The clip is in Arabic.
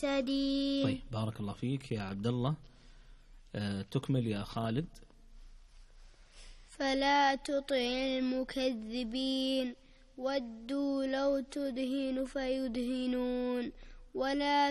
مهتدين. طيب بارك الله فيك يا عبد الله. تكمل يا خالد. فلا تطع المكذبين ودوا لو تدهن فيدهنون ولا